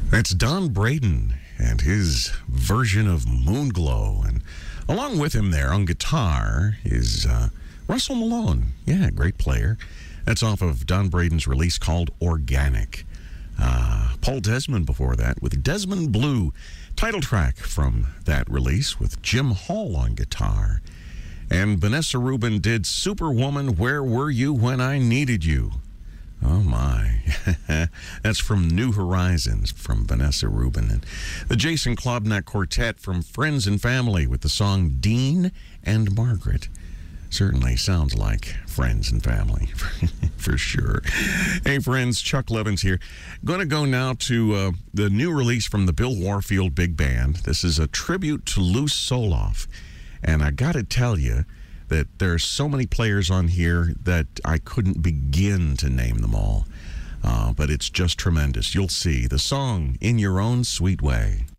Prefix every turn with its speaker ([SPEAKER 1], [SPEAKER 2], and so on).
[SPEAKER 1] That's Don Braden and his version of Moonglow. And along with him there on guitar is Russell Malone. Yeah, great player. That's off of Don Braden's release called Organic. Paul Desmond before that with Desmond Blue, title track from that release with Jim Hall on guitar. And Vanessa Rubin did Superwoman, Where Were You When I Needed You? Oh, my. That's from New Horizons from Vanessa Rubin. And the Jason Klobnak Quartet from Friends and Family with the song Dean and Margaret. Certainly sounds like friends and family, for sure. Hey, friends, Chuck Levins here. Going to go now to the new release from the Bill Warfield Big Band. This is a tribute to Lou Soloff. And I got to tell you that there are so many players on here that I couldn't begin to name them all. But it's just tremendous. You'll see. The song, In Your Own Sweet Way.